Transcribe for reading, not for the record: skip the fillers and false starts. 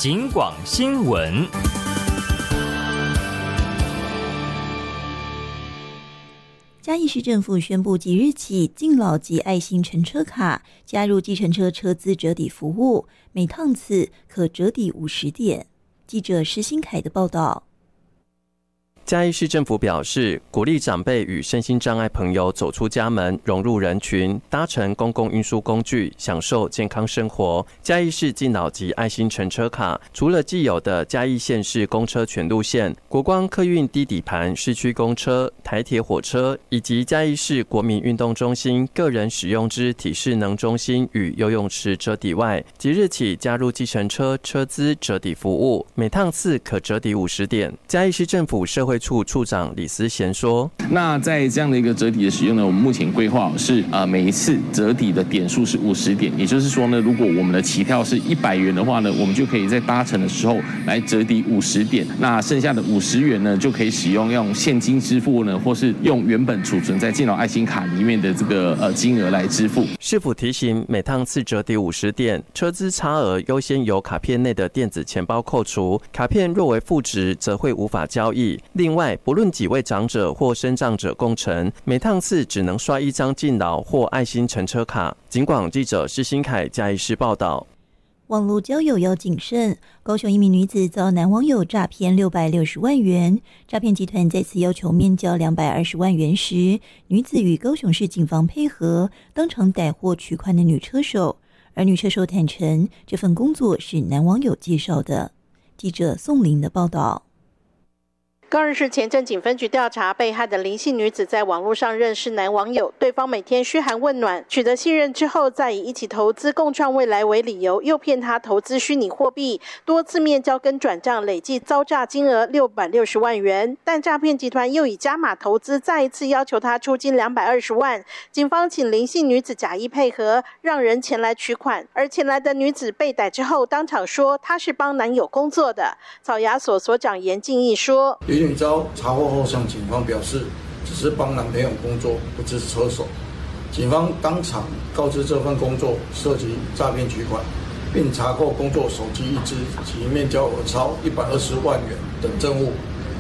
警广新闻。 嘉义市政府宣布，即日起，敬老及爱心乘车卡加入计程车车资折抵服务，每趟次可折抵50点。记者施新凯的报道。 嘉义市政府表示，鼓励长辈与身心障碍朋友走出家门，融入人群，搭乘公共运输工具，享受健康生活。嘉义市敬老及爱心乘车卡，除了既有的嘉义县市公车全路线、国光客运低底盘市区公车、台铁火车，以及嘉义市国民运动中心个人使用之体适能中心与游泳池折抵外，即日起加入计程车车资折抵服务，每趟次可折抵50点。嘉义市政府社会处处长李思贤说：“ 那在这样的一个折抵的使用呢，我们目前规划是每一次折抵的点数是50点，也就是说呢，如果我们的起跳是100元的话呢，我们就可以在搭乘的时候来折抵50点，那剩下的50元呢，就可以使用用现金支付呢，或是用原本储存在敬老爱心卡里面的这个金额来支付。” 市府提醒，每趟次折抵50点，车资差额优先由卡片内的电子钱包扣除，卡片若为负值，则会无法交易。另外，不论几位长者或身障者共乘，每趟次只能刷1张敬老或爱心乘车卡。警广记者施新凯嘉义市报道。 网络交友要谨慎。高雄一名女子遭男网友诈骗660万元，诈骗集团再次要求面交220万元时，女子与高雄市警方配合，当场逮获取款的女车手。而女车手坦承，这份工作是男网友介绍的。记者宋玲的报道。 高雄市前镇警分局调查，被害的林姓女子在网络上认识男网友，对方每天嘘寒问暖，取得信任之后，再以一起投资共创未来为理由，诱骗他投资虚拟货币，多次面交跟转账，累计遭诈金额660万元。但诈骗集团又以加码投资，再一次要求他出金220万。警方请林姓女子假意配合，让人前来取款。而前来的女子被逮之后，当场说她是帮男友工作的。草衙所所长严敬义说： 林遭查获后向警方表示，只是帮男朋友工作，不是车手。警方当场告知这份工作涉及诈骗取款，并查扣工作手机1支及面交额超120万元等证物。